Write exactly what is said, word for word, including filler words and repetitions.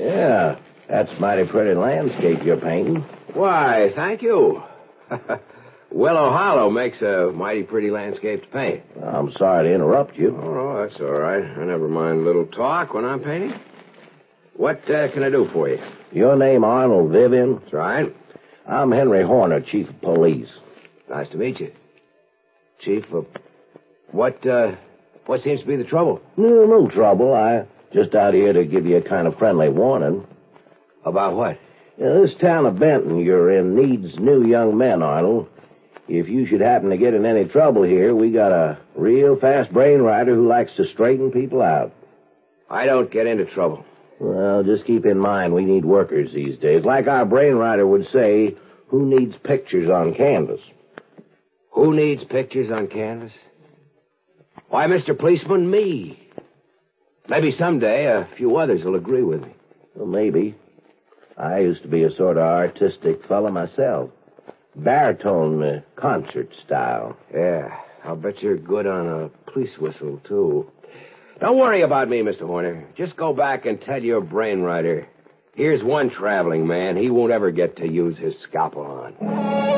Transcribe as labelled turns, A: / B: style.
A: Yeah, that's a mighty pretty landscape you're painting.
B: Why, thank you. Willow Hollow makes a mighty pretty landscape to paint.
A: I'm sorry to interrupt you.
B: Oh, no, that's all right. I never mind a little talk when I'm painting. What uh, can I do for you?
A: Your name Arnold Vivian?
B: That's right.
A: I'm Henry Horner, Chief of Police.
B: Nice to meet you. Chief of... What, uh... What seems to be the trouble?
A: No, no trouble. I just out here to give you a kind of friendly warning.
B: About what?
A: Yeah, this town of Benton you're in needs new young men, Arnold. If you should happen to get in any trouble here, we got a real fast brain rider who likes to straighten people out.
B: I don't get into trouble.
A: Well, just keep in mind we need workers these days. Like our brain rider would say, who needs pictures on canvas?
B: Who needs pictures on canvas? Why, Mister Policeman, me. Maybe someday a few others will agree with me.
A: Well, maybe. I used to be a sort of artistic fella myself. Baritone uh, concert style.
B: Yeah, I'll bet you're good on a police whistle, too. Don't worry about me, Mister Horner. Just go back and tell your brain rider, here's one traveling man he won't ever get to use his scalpel on.